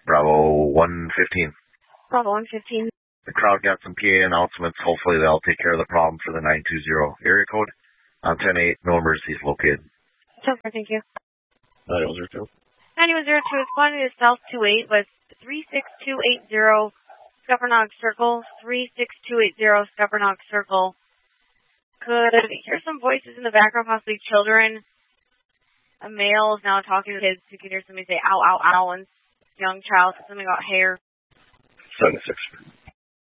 Bravo 115. Bravo 115. The crowd got some PA announcements. Hopefully they'll take care of the problem for the 920 area code. On 10-8, no emergencies located. Thank you. 9102. 9102 is responding to South 28 with 36280 Scuppernong Circle. 36280 Scuppernong Circle. Could hear some voices in the background, possibly children. A male is now talking to kids. You can hear somebody say, ow, ow, ow, and young child says something about hair. 76.